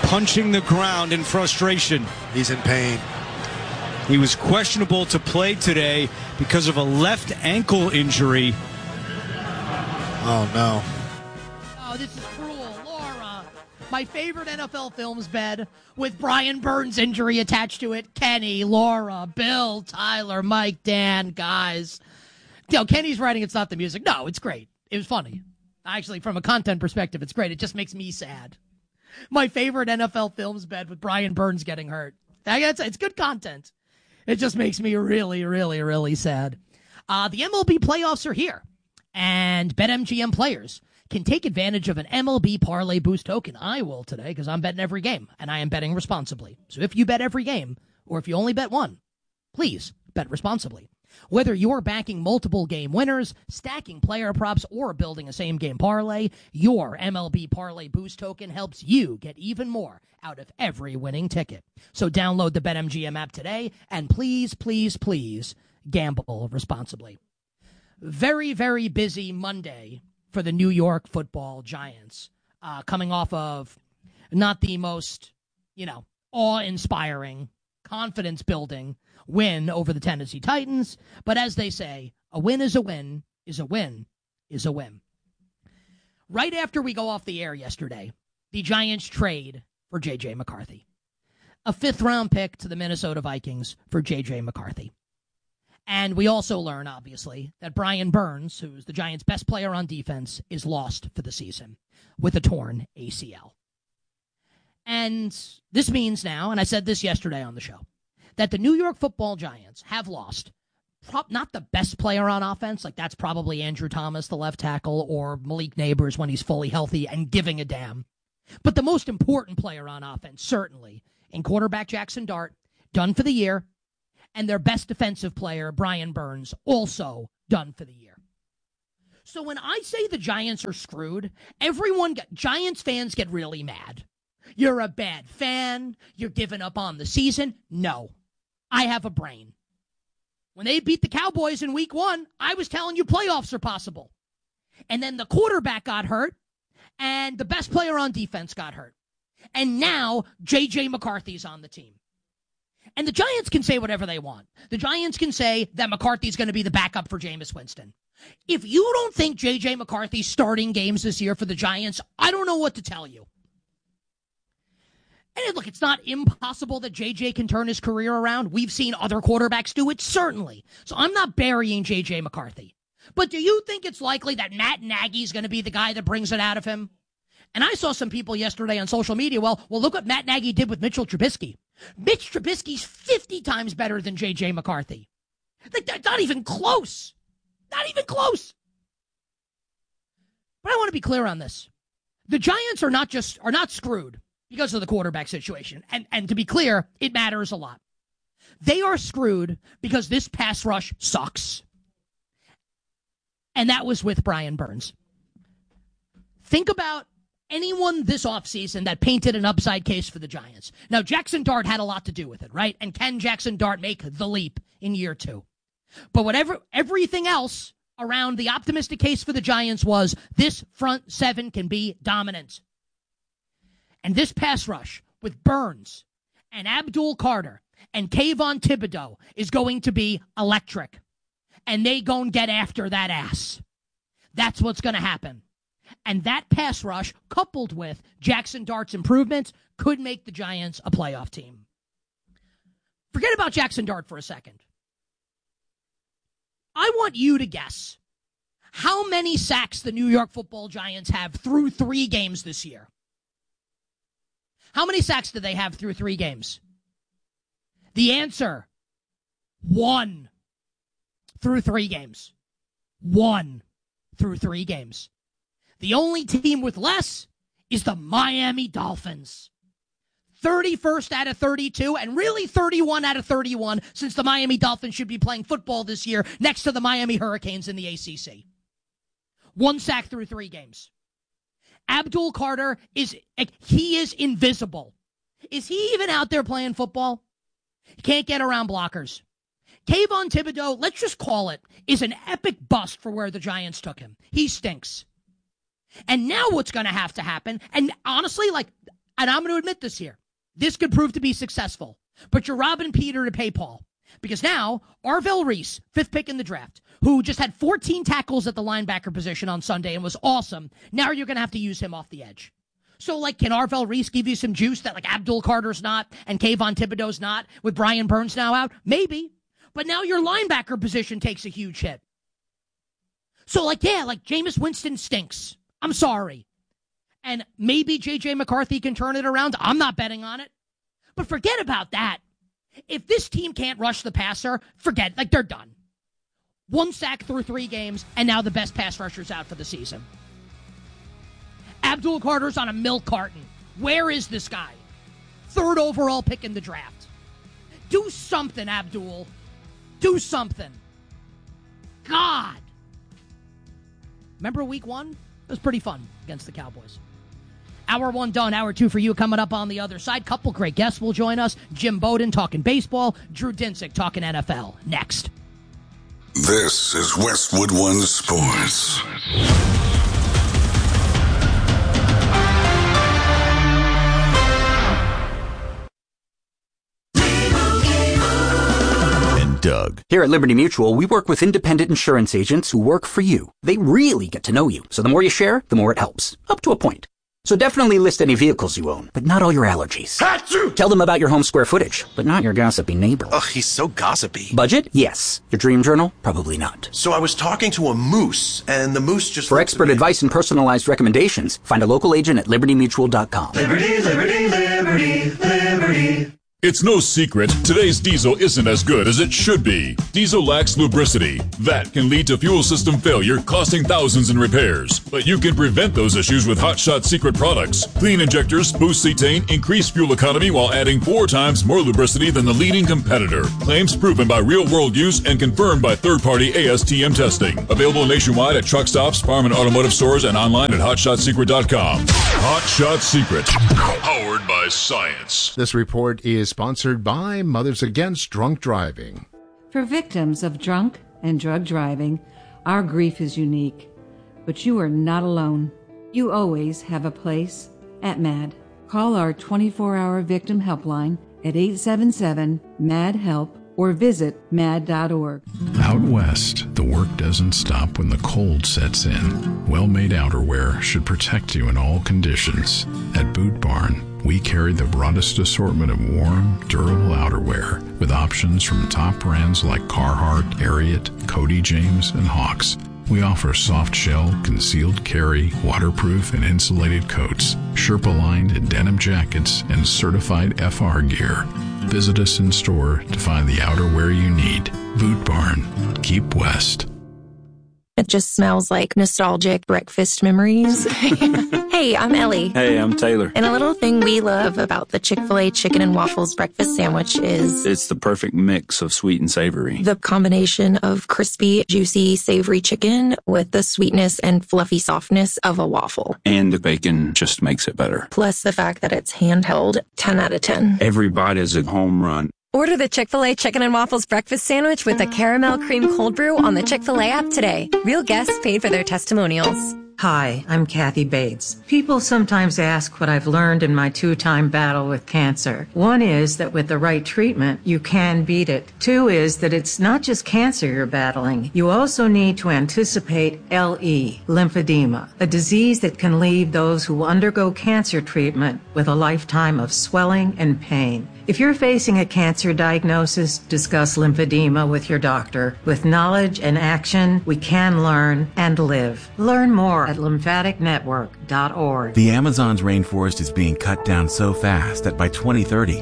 punching the ground in frustration. He's in pain. He was questionable to play today because of a left ankle injury. Oh, no. Oh, this is cruel. Laura, my favorite NFL Films bed with Brian Burns' injury attached to it. Kenny, Laura, Bill, Tyler, Mike, Dan, guys. You know, Kenny's writing It's Not the Music. No, it's great. It was funny. Actually, from a content perspective, it's great. It just makes me sad. My favorite NFL Films bed with Brian Burns getting hurt. It's good content. It just makes me really, really, really sad. The MLB playoffs are here, and BetMGM players can take advantage of an MLB Parlay Boost token. I will today because I'm betting every game, and I am betting responsibly. So if you bet every game, or if you only bet one, please bet responsibly. Whether you're backing multiple game winners, stacking player props, or building a same-game parlay, your MLB Parlay Boost token helps you get even more out of every winning ticket. So download the BetMGM app today, and please, please, please gamble responsibly. Very, very busy Monday for the New York Football Giants, coming off of not the most, awe-inspiring, confidence-building win over the Tennessee Titans. But as they say, a win is a win, is a win, is a win. Right after we go off the air yesterday, the Giants trade for J.J. McCarthy. A fifth-round pick to the Minnesota Vikings for J.J. McCarthy. And we also learn, obviously, that Brian Burns, who's the Giants' best player on defense, is lost for the season with a torn ACL. And this means now, and I said this yesterday on the show, that the New York Football Giants have lost not the best player on offense, like that's probably Andrew Thomas, the left tackle, or Malik Neighbors when he's fully healthy and giving a damn. But the most important player on offense, certainly, in quarterback Jackson Dart, done for the year, and their best defensive player, Brian Burns, also done for the year. So when I say the Giants are screwed, Giants fans get really mad. You're a bad fan. You're giving up on the season. No. I have a brain. When they beat the Cowboys in week 1, I was telling you playoffs are possible. And then the quarterback got hurt, and the best player on defense got hurt. And now J.J. McCarthy's on the team. And the Giants can say whatever they want. The Giants can say that McCarthy's going to be the backup for Jameis Winston. If you don't think J.J. McCarthy's starting games this year for the Giants, I don't know what to tell you. And look, it's not impossible that J.J. can turn his career around. We've seen other quarterbacks do it, certainly. So I'm not burying J.J. McCarthy. But do you think it's likely that Matt Nagy's going to be the guy that brings it out of him? And I saw some people yesterday on social media, well, look what Matt Nagy did with Mitchell Trubisky. Mitch Trubisky's 50 times better than J.J. McCarthy. Like, not even close. Not even close. But I want to be clear on this. The Giants are not screwed because of the quarterback situation. And to be clear, it matters a lot. They are screwed because this pass rush sucks. And that was with Brian Burns. Think about anyone this offseason that painted an upside case for the Giants. Now, Jackson Dart had a lot to do with it, right? And can Jackson Dart make the leap in year 2? But everything else around the optimistic case for the Giants was this front seven can be dominant. And this pass rush with Burns and Abdul Carter and Kayvon Thibodeau is going to be electric. And they gon' get after that ass. That's what's going to happen. And that pass rush, coupled with Jackson Dart's improvements, could make the Giants a playoff team. Forget about Jackson Dart for a second. I want you to guess how many sacks the New York Football Giants have through 3 games this year. How many sacks do they have through 3 games? The answer, 1 through 3 games. 1 through 3 games. The only team with less is the Miami Dolphins. 31st out of 32, and really 31 out of 31, since the Miami Dolphins should be playing football this year next to the Miami Hurricanes in the ACC. 1 sack through 3 games. Abdul Carter he is invisible. Is he even out there playing football? He can't get around blockers. Kayvon Thibodeau, let's just call it, is an epic bust for where the Giants took him. He stinks. And now what's going to have to happen, and honestly, and I'm going to admit this here, this could prove to be successful, but you're robbing Peter to pay Paul. Because now, Arvell Reese, 5th pick in the draft, who just had 14 tackles at the linebacker position on Sunday and was awesome, now you're going to have to use him off the edge. So, can Arvell Reese give you some juice that, Abdul Carter's not and Kayvon Thibodeau's not, with Brian Burns now out? Maybe. But now your linebacker position takes a huge hit. So, Jameis Winston stinks. I'm sorry. And maybe J.J. McCarthy can turn it around. I'm not betting on it. But forget about that. If this team can't rush the passer, forget, they're done. 1 sack through 3 games, and now the best pass rusher's out for the season. Abdul Carter's on a milk carton. Where is this guy? 3rd overall pick in the draft. Do something, Abdul. Do something. God. Remember week 1? It was pretty fun against the Cowboys. Hour 1 done. Hour 2 for you coming up on the other side. Couple great guests will join us. Jim Bowden talking baseball. Drew Dinsick talking NFL. Next. This is Westwood One Sports. Doug. Here at Liberty Mutual, we work with independent insurance agents who work for you. They really get to know you. So the more you share, the more it helps. Up to a point. So definitely list any vehicles you own, but not all your allergies. Achoo! Tell them about your home square footage, but not your gossipy neighbor. Ugh, he's so gossipy. Budget? Yes. Your dream journal? Probably not. So I was talking to a moose, and the moose just... For expert advice and personalized recommendations, find a local agent at libertymutual.com. Liberty, liberty, liberty, liberty. It's no secret, today's diesel isn't as good as it should be. Diesel lacks lubricity. That can lead to fuel system failure, costing thousands in repairs. But you can prevent those issues with Hot Shot Secret products. Clean injectors, boost cetane, increase fuel economy while adding 4 times more lubricity than the leading competitor. Claims proven by real-world use and confirmed by third-party ASTM testing. Available nationwide at truck stops, farm and automotive stores, and online at hotshotsecret.com. Hot Shot Secret. Powered by science. This report is sponsored by Mothers Against Drunk Driving. For victims of drunk and drug driving, our grief is unique. But you are not alone. You always have a place at MAD. Call our 24-hour victim helpline at 877-MAD-HELP or visit mad.org. Out west, the work doesn't stop when the cold sets in. Well-made outerwear should protect you in all conditions. At Boot Barn, we carry the broadest assortment of warm, durable outerwear with options from top brands like Carhartt, Ariat, Cody James, and Hawks. We offer soft shell, concealed carry, waterproof and insulated coats, Sherpa-lined denim jackets, and certified FR gear. Visit us in store to find the outerwear you need. Boot Barn. Keep west. It just smells like nostalgic breakfast memories. Hey, I'm Ellie. Hey, I'm Taylor. And a little thing we love about the Chick-fil-A chicken and waffles breakfast sandwich is... it's the perfect mix of sweet and savory. The combination of crispy, juicy, savory chicken with the sweetness and fluffy softness of a waffle. And the bacon just makes it better. Plus the fact that it's handheld, 10 out of 10. Every bite is a home run. Order the Chick-fil-A Chicken and Waffles breakfast sandwich with a caramel cream cold brew on the Chick-fil-A app today. Real guests paid for their testimonials. Hi, I'm Kathy Bates. People sometimes ask what I've learned in my 2-time battle with cancer. 1 is that with the right treatment, you can beat it. 2 is that it's not just cancer you're battling. You also need to anticipate LE, lymphedema, a disease that can leave those who undergo cancer treatment with a lifetime of swelling and pain. If you're facing a cancer diagnosis, discuss lymphedema with your doctor. With knowledge and action, we can learn and live. Learn more at lymphaticnetwork.org. The Amazon's rainforest is being cut down so fast that by 2030,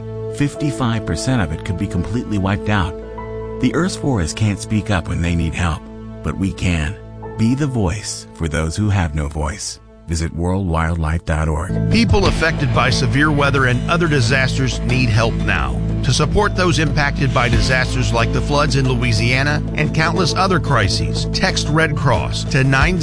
55% of it could be completely wiped out. The Earth's forests can't speak up when they need help, but we can. Be the voice for those who have no voice. Visit worldwildlife.org. People affected by severe weather and other disasters need help now. To support those impacted by disasters like the floods in Louisiana and countless other crises, text Red Cross to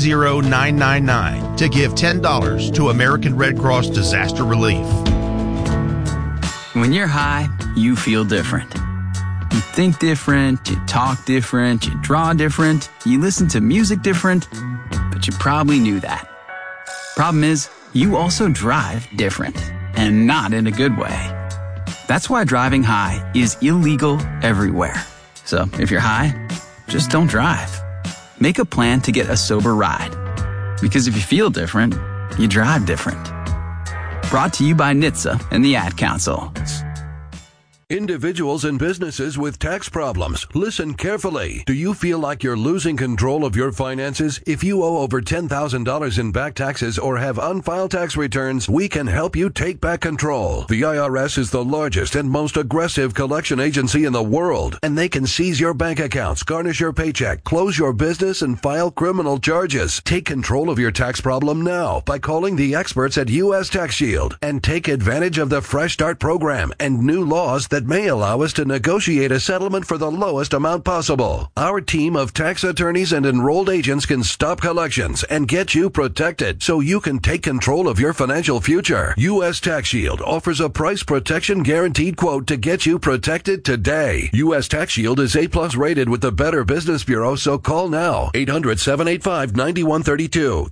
90999 to give $10 to American Red Cross Disaster Relief. When you're high, you feel different. You think different, you talk different, you draw different, you listen to music different, but you probably knew that. Problem is, you also drive different. and not in a good way. That's why driving high is illegal everywhere. So if you're high, just don't drive. Make a plan to get a sober ride. Because if you feel different, you drive different. Brought to you by NHTSA and the Ad Council. Individuals and businesses with tax problems, listen carefully. Do you feel like you're losing control of your finances? If you owe over $10,000 in back taxes or have unfiled tax returns, we can help you take back control. The IRS is the largest and most aggressive collection agency in the world, and they can seize your bank accounts, garnish your paycheck, close your business, and file criminal charges. Take control of your tax problem now by calling the experts at U.S. Tax Shield and take advantage of the Fresh Start program and new laws that may allow us to negotiate a settlement for the lowest amount possible. Our team of tax attorneys and enrolled agents can stop collections and get you protected so you can take control of your financial future. U.S. Tax Shield offers a price protection guaranteed quote to get you protected today. U.S. Tax Shield is A+ rated with the Better Business Bureau, so call now. 800-785-9132.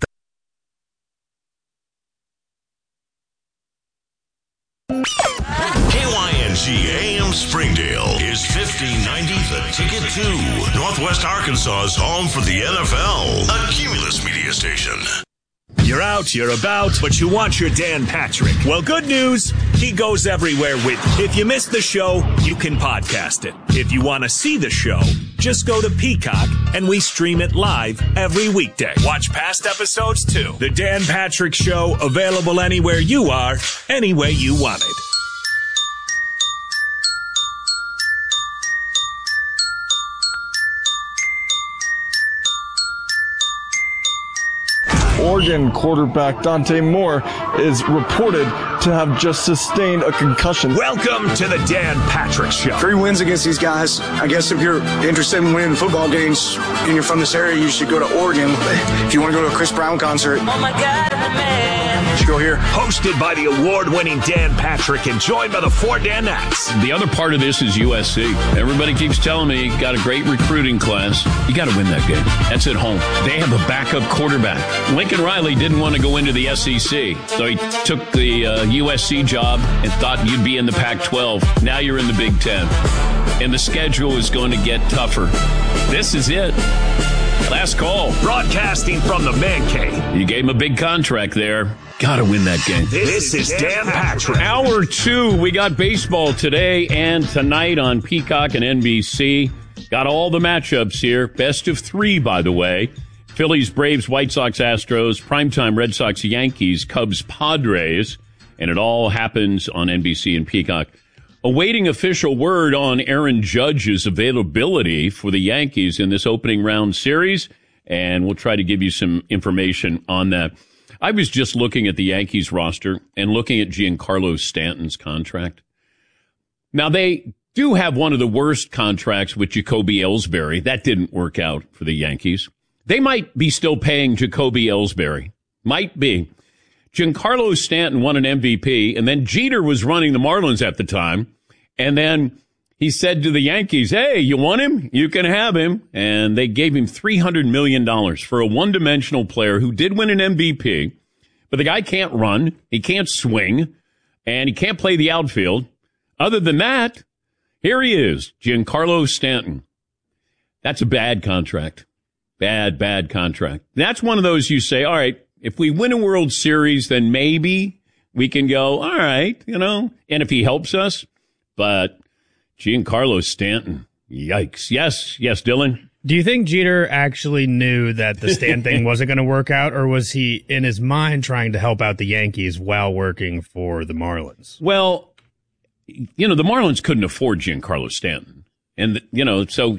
AM Springdale is 1590 The Ticket to Northwest Arkansas's home for the NFL, a Cumulus media station. You're out, you're about, but you want your Dan Patrick. Well, good news, he goes everywhere with you. If you missed the show, you can podcast it. If you want to see the show, just go to Peacock, and we stream it live every weekday. Watch past episodes, too. The Dan Patrick Show, available anywhere you are, any way you want it. Oregon quarterback Dante Moore is reported to have just sustained a concussion. Welcome to the Dan Patrick Show. 3 wins against these guys. I guess if you're interested in winning football games and you're from this area, you should go to Oregon. If you want to go to a Chris Brown concert, oh my God, man, you should go here. Hosted by the award-winning Dan Patrick and joined by the 4 Danettes. The other part of this is USC. Everybody keeps telling me you got a great recruiting class. You got to win that game. That's at home. They have a backup quarterback. Lincoln Riley didn't want to go into the SEC, so he took the USC job and thought you'd be in the Pac-12. Now you're in the Big Ten, and the schedule is going to get tougher. This is it. Last call. Broadcasting from the Man Cave. You gave him a big contract there. Got to win that game. This is Dan Patrick. Hour 2, we got baseball today and tonight on Peacock and NBC. Got all the matchups here. Best of 3, by the way. Phillies, Braves, White Sox, Astros, primetime Red Sox, Yankees, Cubs, Padres, and it all happens on NBC and Peacock. Awaiting official word on Aaron Judge's availability for the Yankees in this opening round series, and we'll try to give you some information on that. I was just looking at the Yankees roster and looking at Giancarlo Stanton's contract. Now, they do have one of the worst contracts with Jacoby Ellsbury. That didn't work out for the Yankees. They might be still paying Jacoby Ellsbury. Might be. Giancarlo Stanton won an MVP, and then Jeter was running the Marlins at the time. And then he said to the Yankees, hey, you want him? You can have him. And they gave him $300 million for a one-dimensional player who did win an MVP. But the guy can't run, he can't swing, and he can't play the outfield. Other than that, here he is, Giancarlo Stanton. That's a bad contract. Bad contract. That's one of those you say, all right, if we win a World Series, then maybe we can go, all right, and if he helps us. But Giancarlo Stanton, yikes. Yes, Dylan? Do you think Jeter actually knew that the Stanton thing wasn't going to work out, or was he in his mind trying to help out the Yankees while working for the Marlins? Well, the Marlins couldn't afford Giancarlo Stanton. And, so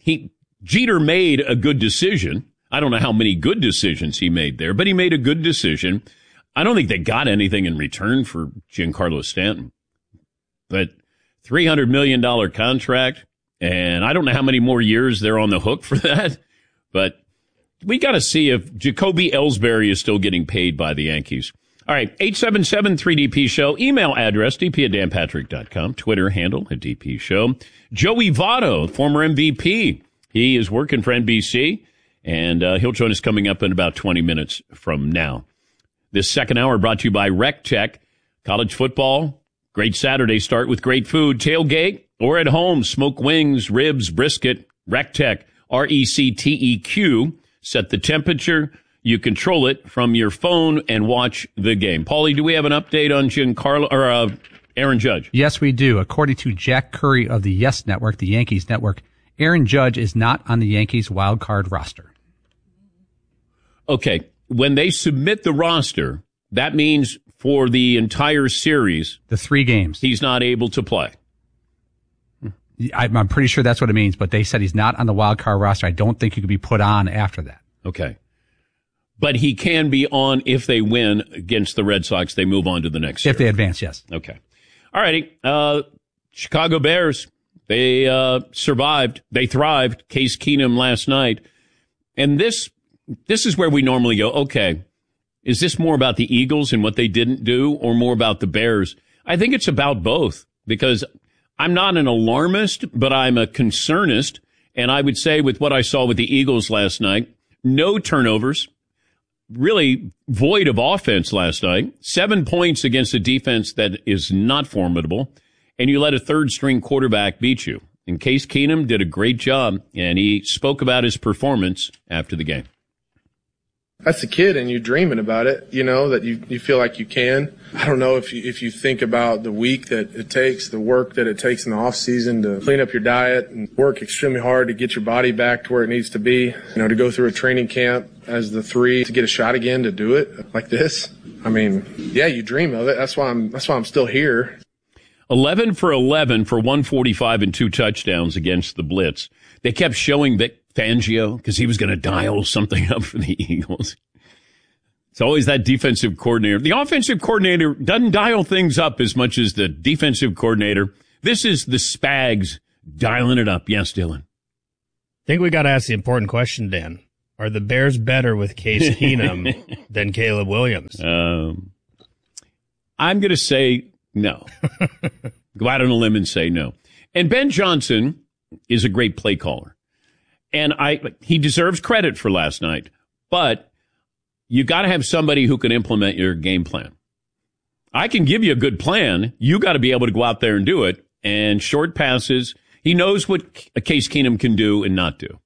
Jeter made a good decision. I don't know how many good decisions he made there, but he made a good decision. I don't think they got anything in return for Giancarlo Stanton. But $300 million contract, and I don't know how many more years they're on the hook for that. But we got to see if Jacoby Ellsbury is still getting paid by the Yankees. All right, 877-3DP Show. Email address, dp@danpatrick.com. Twitter handle @DP Show. Joey Votto, former MVP. He is working for NBC, and he'll join us coming up in about 20 minutes from now. This second hour brought to you by RecTech. College football, great Saturday start with great food. Tailgate or at home, smoke wings, ribs, brisket, Rectech, RECTEQ. Set the temperature. You control it from your phone and watch the game. Paulie, do we have an update on Aaron Judge? Yes, we do. According to Jack Curry of the Yes Network, the Yankees network, Aaron Judge is not on the Yankees wild card roster. Okay. When they submit the roster, that means for the entire series, the 3 games, he's not able to play. I'm pretty sure that's what it means, but they said he's not on the wild card roster. I don't think he could be put on after that. Okay. But he can be on if they win against the Red Sox. They move on to the next series. If they advance, yes. Okay. All righty. Chicago Bears, they survived. They thrived. Case Keenum last night. And this is where we normally go, okay, is this more about the Eagles and what they didn't do or more about the Bears? I think it's about both because I'm not an alarmist, but I'm a concernist. And I would say with what I saw with the Eagles last night, no turnovers, really void of offense last night, 7 points against a defense that is not formidable, and you let a third-string quarterback beat you. And Case Keenum did a great job, and he spoke about his performance after the game. That's a kid, and you're dreaming about it, you know, that you feel like you can. I don't know if you think about the week that it takes, the work that it takes in the off season to clean up your diet and work extremely hard to get your body back to where it needs to be, you know, to go through a training camp as the 3 to get a shot again to do it like this. I mean, yeah, you dream of it. That's why I'm still here. 11 for 11 for 145 and 2 touchdowns against the Blitz. They kept showing Vic Fangio because he was going to dial something up for the Eagles. It's always that defensive coordinator. The offensive coordinator doesn't dial things up as much as the defensive coordinator. This is the Spags dialing it up. Yes, Dylan. I think we got to ask the important question, Dan. Are the Bears better with Case Keenum than Caleb Williams? I'm going to say no. Go out on a limb and say no. And Ben Johnson is a great play caller. And he deserves credit for last night, but you got to have somebody who can implement your game plan. I can give you a good plan. You got to be able to go out there and do it. And short passes, he knows what a Case Keenum can do and not do.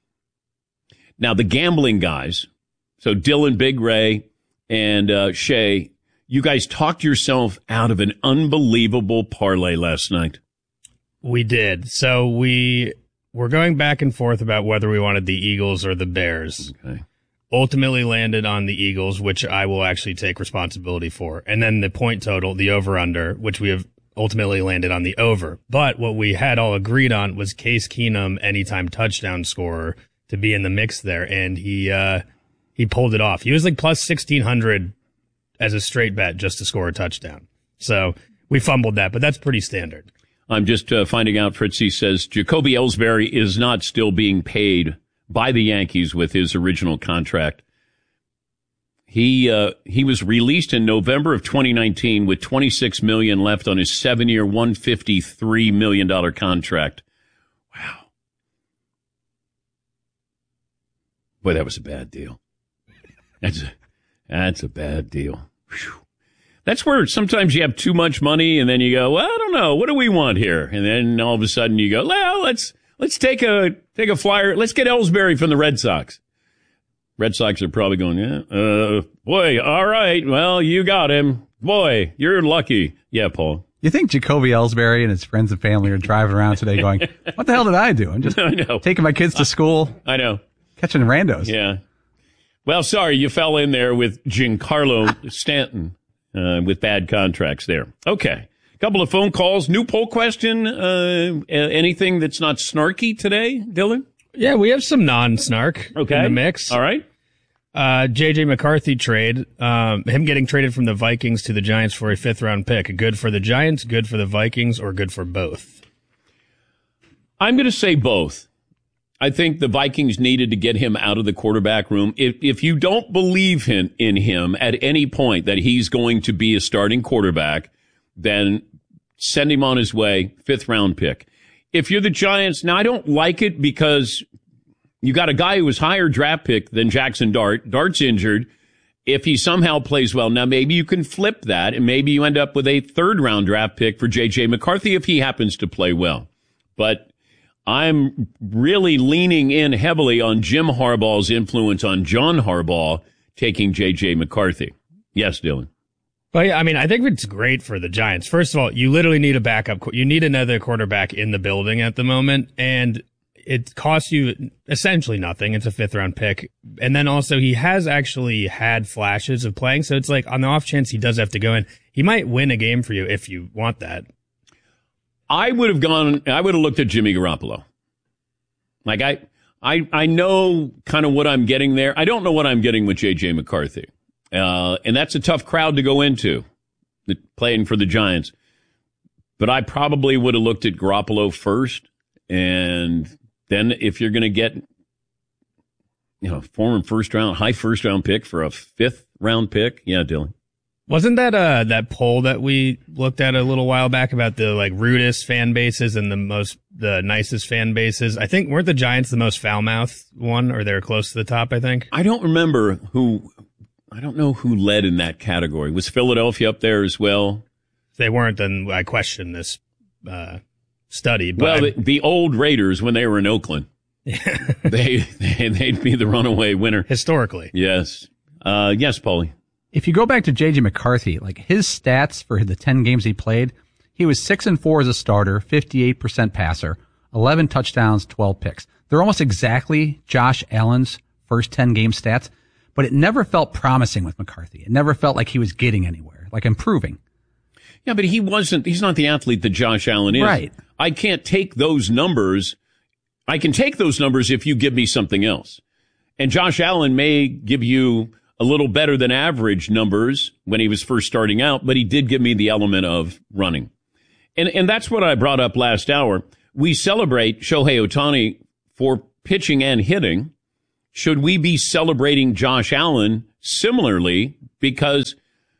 Now, the gambling guys, so Dylan, Big Ray, and Shay, you guys talked yourself out of an unbelievable parlay last night. We did. So we're going back and forth about whether we wanted the Eagles or the Bears. Okay. Ultimately landed on the Eagles, which I will actually take responsibility for. And then the point total, the over-under, which we have ultimately landed on the over. But what we had all agreed on was Case Keenum, anytime touchdown scorer, to be in the mix there. And he pulled it off. He was like plus 1,600 as a straight bet just to score a touchdown. So we fumbled that, but that's pretty standard. I'm just finding out, Fritzy says, Jacoby Ellsbury is not still being paid by the Yankees with his original contract. He was released in November of 2019 with $26 million left on his 7-year, $153 million contract. Wow. Boy, that was a bad deal. That's a bad deal. Whew. That's where sometimes you have too much money and then you go, well, I don't know. What do we want here? And then all of a sudden you go, well, let's take a flyer. Let's get Ellsbury from the Red Sox. Red Sox are probably going, boy, all right. Well, you got him. Boy, you're lucky. Yeah, Paul. You think Jacoby Ellsbury and his friends and family are driving around today going, what the hell did I do? I'm just taking my kids to school. I know. Catching randos. Yeah. Well, sorry, you fell in there with Giancarlo Stanton. With bad contracts there. Okay. A couple of phone calls. New poll question. Anything that's not snarky today, Dylan? Yeah, we have some non-snark in the mix. All right. J.J. McCarthy trade. Him getting traded from the Vikings to the Giants for a 5th-round pick. Good for the Giants, good for the Vikings, or good for both? I'm going to say both. I think the Vikings needed to get him out of the quarterback room. If you don't believe in him at any point that he's going to be a starting quarterback, then send him on his way, 5th-round pick. If you're the Giants, now I don't like it because you got a guy who was higher draft pick than Jackson Dart. Dart's injured, if he somehow plays well, now maybe you can flip that and maybe you end up with a 3rd-round draft pick for J.J. McCarthy if he happens to play well. But I'm really leaning in heavily on Jim Harbaugh's influence on John Harbaugh taking J.J. McCarthy. Yes, Dylan. Well, yeah, I mean, I think it's great for the Giants. First of all, you literally need a backup. You need another quarterback in the building at the moment, and it costs you essentially nothing. It's a 5th-round pick. And then also he has actually had flashes of playing, so it's like on the off chance he does have to go in, he might win a game for you if you want that. I would have looked at Jimmy Garoppolo. Like, I know kind of what I'm getting there. I don't know what I'm getting with J.J. McCarthy. And that's a tough crowd to go into, playing for the Giants. But I probably would have looked at Garoppolo first. And then if you're going to get, former high first round pick for a 5th-round pick. Yeah, Dylan. Wasn't that that poll that we looked at a little while back about the rudest fan bases and the nicest fan bases? I think weren't the Giants the most foul-mouthed one, or they were close to the top, I think? I don't remember I don't know who led in that category. Was Philadelphia up there as well? If they weren't, then I question this study. But well, the old Raiders, when they were in Oakland, they'd be the runaway winner. Historically. Yes. Yes, Paulie. If you go back to J.J. McCarthy, his stats for the 10 games he played, he was 6-4 as a starter, 58% passer, 11 touchdowns, 12 picks. They're almost exactly Josh Allen's first 10-game stats, but it never felt promising with McCarthy. It never felt like he was getting anywhere, improving. Yeah, but he's not the athlete that Josh Allen is. Right. I can't take those numbers. I can take those numbers if you give me something else. And Josh Allen may give you a little better than average numbers when he was first starting out, but he did give me the element of running. And that's what I brought up last hour. We celebrate Shohei Ohtani for pitching and hitting. Should we be celebrating Josh Allen similarly? Because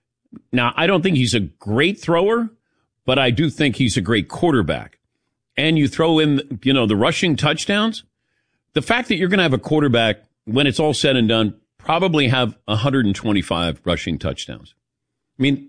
now I don't think he's a great thrower, but I do think he's a great quarterback. And you throw in, the rushing touchdowns. The fact that you're going to have a quarterback, when it's all said and done, probably have 125 rushing touchdowns. I mean,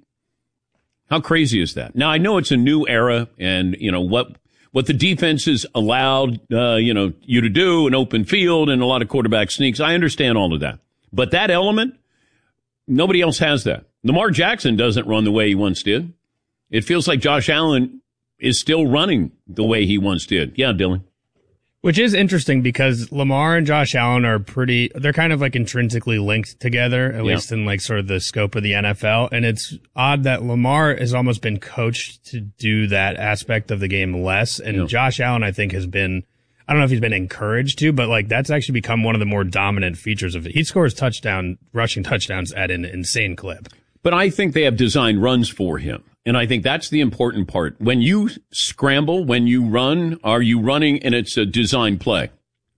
how crazy is that? Now, I know it's a new era, and, what the defense is allowed, you to do, an open field and a lot of quarterback sneaks. I understand all of that. But that element, nobody else has that. Lamar Jackson doesn't run the way he once did. It feels like Josh Allen is still running the way he once did. Yeah, Dylan. Which is interesting because Lamar and Josh Allen they're kind of intrinsically linked together, at least in sort of the scope of the NFL. And it's odd that Lamar has almost been coached to do that aspect of the game less. And Josh Allen, I think, has been, I don't know if he's been encouraged to, but that's actually become one of the more dominant features of it. He scores rushing touchdowns at an insane clip. But I think they have designed runs for him. And I think that's the important part. When you scramble, when you run, are you running and it's a design play?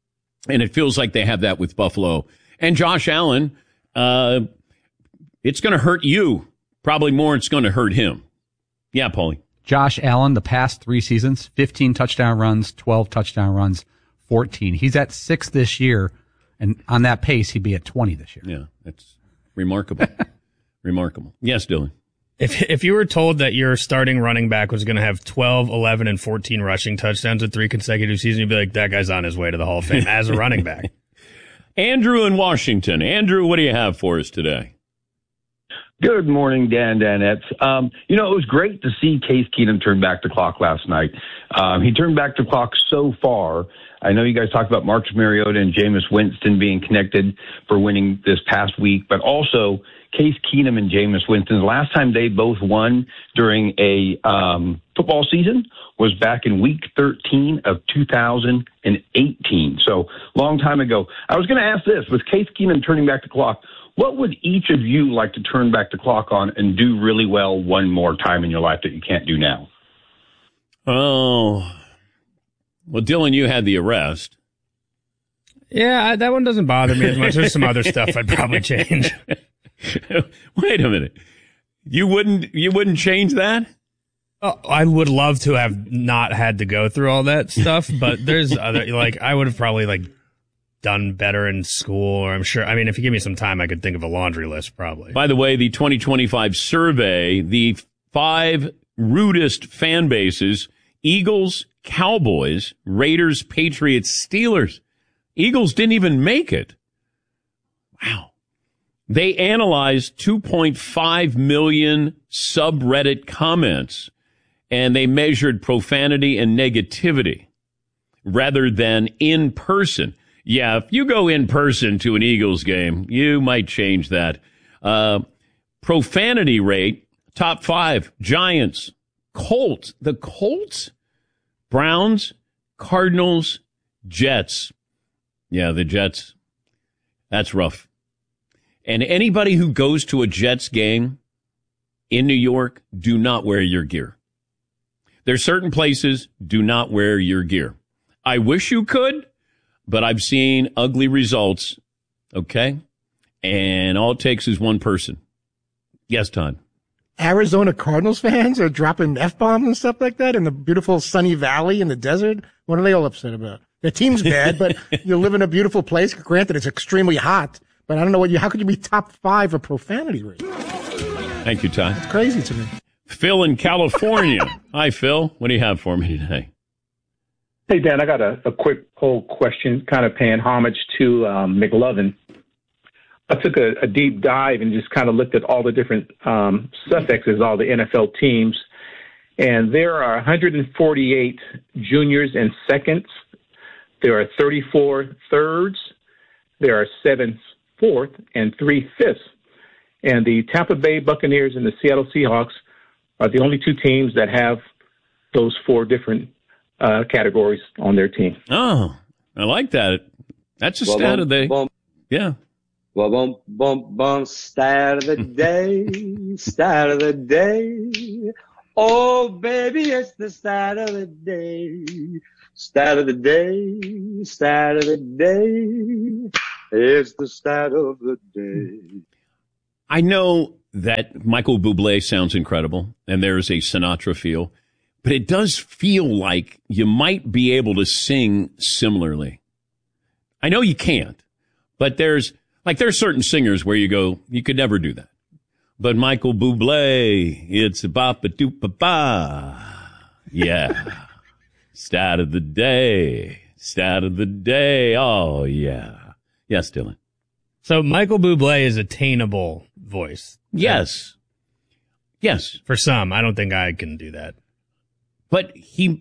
And it feels like they have that with Buffalo. And Josh Allen, it's going to hurt you. Probably more it's going to hurt him. Yeah, Paulie. Josh Allen, the past 3 seasons, 15 touchdown runs, 12 touchdown runs, 14. He's at 6 this year. And on that pace, he'd be at 20 this year. Yeah, that's remarkable. Remarkable. Yes, Dylan. If you were told that your starting running back was going to have 12, 11, and 14 rushing touchdowns in 3 consecutive seasons, you'd be like, that guy's on his way to the Hall of Fame as a running back. Andrew in Washington. Andrew, what do you have for us today? Good morning, Danettes. It was great to see Case Keenum turn back the clock last night. He turned back the clock so far. I know you guys talked about Marcus Mariota and Jameis Winston being connected for winning this past week, but also Case Keenum and Jameis Winston, the last time they both won during a football season was back in week 13 of 2018. So long time ago. I was going to ask this, with Case Keenum turning back the clock, what would each of you like to turn back the clock on and do really well one more time in your life that you can't do now? Oh, well, Dylan, you had the arrest. Yeah, that one doesn't bother me as much. There's some other stuff I'd probably change. Wait a minute. You wouldn't change that? Oh, I would love to have not had to go through all that stuff, but there's other, I would have probably done better in school, or I'm sure, I mean, if you give me some time, I could think of a laundry list probably. By the way, the 2025 survey, the 5 rudest fan bases: Eagles, Cowboys, Raiders, Patriots, Steelers. Eagles didn't even make it. Wow. They analyzed 2.5 million subreddit comments, and they measured profanity and negativity rather than in person. Yeah, if you go in person to an Eagles game, you might change that. Profanity rate, top 5, Giants, Colts, the Colts, Browns, Cardinals, Jets. Yeah, the Jets, that's rough. And anybody who goes to a Jets game in New York, do not wear your gear. There's certain places, do not wear your gear. I wish you could, but I've seen ugly results, okay? And all it takes is one person. Yes, Todd. Arizona Cardinals fans are dropping F-bombs and stuff like that in the beautiful sunny valley in the desert. What are they all upset about? Their team's bad, but you live in a beautiful place. Granted, it's extremely hot, but I don't know how could you be top 5 of profanity rate? Thank you, Todd. It's crazy to me. Phil in California. Hi, Phil. What do you have for me today? Hey, Dan, I got a quick poll question, kind of paying homage to McLovin. I took a deep dive and just kind of looked at all the different suffixes, all the NFL teams, and there are 148 juniors and seconds. There are 34 thirds. There are 7 fourth and 3 fifths. And the Tampa Bay Buccaneers and the Seattle Seahawks are the only 2 teams that have those 4 different categories on their team. Oh, I like that. That's a stat of the day. Yeah. Well, bum, stat of the day, stat of the day. Oh, baby, it's the stat of the day. Stat of the day, stat of the day. It's the stat of the day. I know that Michael Bublé sounds incredible, and there's a Sinatra feel, but it does feel like you might be able to sing similarly. I know you can't, but there's certain singers where you go, you could never do that. But Michael Bublé, it's a ba-ba-doop-ba-ba. Yeah. Stat of the day. Stat of the day. Oh, yeah. Yes, Dylan. So Michael Bublé is attainable voice. Yes. Yes. For some. I don't think I can do that. But he,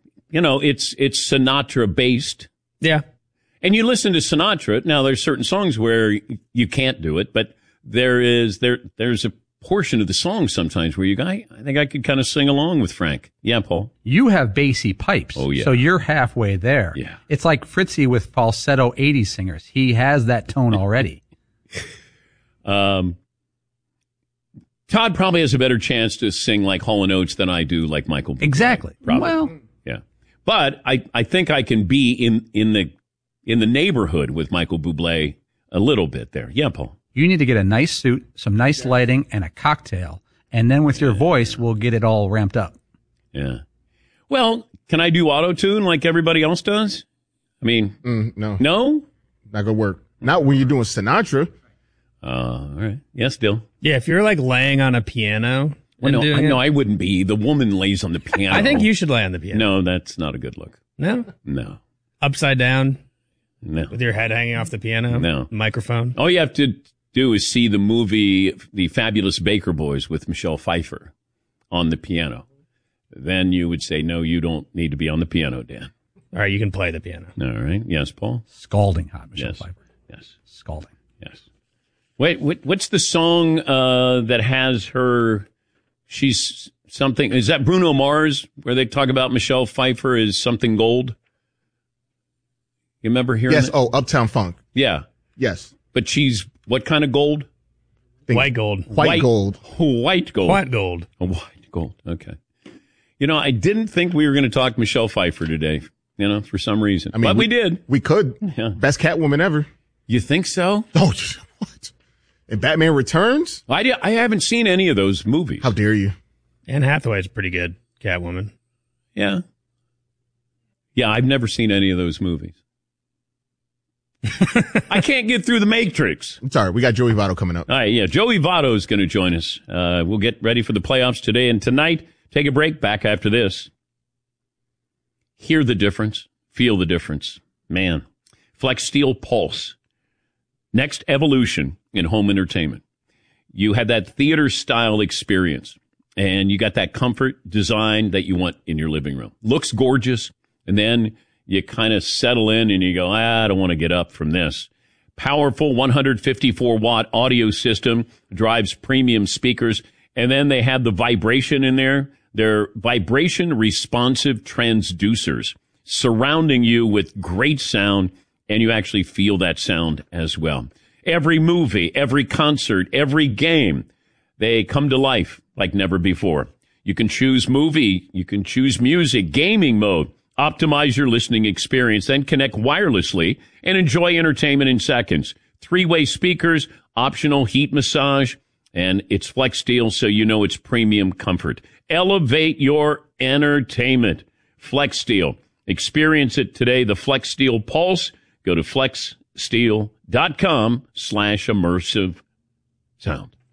it's Sinatra based. Yeah. And you listen to Sinatra. Now, there's certain songs where you can't do it, but there's a portion of the song sometimes where you go, I think I could kind of sing along with Frank. Yeah, Paul. You have bassy pipes. Oh, yeah. So you're halfway there. Yeah. It's like Fritzy with falsetto 80s singers. He has that tone already. Todd probably has a better chance to sing like Hall & Oates than I do like Michael Bublé. Exactly. Probably. Well. Yeah. But I think I can be in the neighborhood with Michael Bublé a little bit there. Yeah, Paul. You need to get a nice suit, some nice lighting, and a cocktail. And then with your voice, we'll get it all ramped up. Yeah. Well, can I do auto-tune like everybody else does? I mean, no. No? Not gonna work. Not when you're doing Sinatra. All right. Yes, Dill. Yeah, if you're like laying on a piano. No, I wouldn't be. The woman lays on the piano. I think you should lay on the piano. No, that's not a good look. No? No. Upside down? No. With your head hanging off the piano? No. Microphone? All you have to do is see the movie The Fabulous Baker Boys with Michelle Pfeiffer on the piano. Then you would say, no, you don't need to be on the piano, Dan. All right, you can play the piano. All right. Yes, Paul? Scalding hot, Michelle Pfeiffer. Yes. Scalding. Yes. Wait, what's the song that has her, she's something, is that Bruno Mars, where they talk about Michelle Pfeiffer is something gold? You remember hearing Yes, that? oh, Uptown Funk. Yeah. Yes. But she's what kind of gold? White gold. White gold. White gold. White gold. Oh, white gold. Okay. I didn't think we were going to talk Michelle Pfeiffer today, for some reason. I mean, but we did. We could. Yeah. Best Catwoman ever. You think so? Oh, what? And Batman Returns? I haven't seen any of those movies. How dare you? Anne Hathaway's pretty good, Catwoman. Yeah. Yeah, I've never seen any of those movies. I can't get through the Matrix. It's all right. We got Joey Votto coming up. All right, yeah. Joey Votto is going to join us. We'll get ready for the playoffs today and tonight. Take a break. Back after this. Hear the difference. Feel the difference. Man. Flex Steel Pulse. Next evolution in home entertainment. You had that theater-style experience, and you got that comfort design that you want in your living room. Looks gorgeous, and then you kind of settle in and you go, I don't want to get up from this. Powerful 154-watt audio system drives premium speakers, and then they have the vibration in there. They're vibration-responsive transducers surrounding you with great sound, and you actually feel that sound as well. Every movie, every concert, every game, they come to life like never before. You can choose movie, you can choose music, gaming mode, optimize your listening experience, then connect wirelessly and enjoy entertainment in seconds. 3-way speakers, optional heat massage, and it's Flex Steel, so you know it's premium comfort. Elevate your entertainment. Flex Steel. Experience it today, the Flex Steel Pulse. Go to flexsteel.com/immersive sound.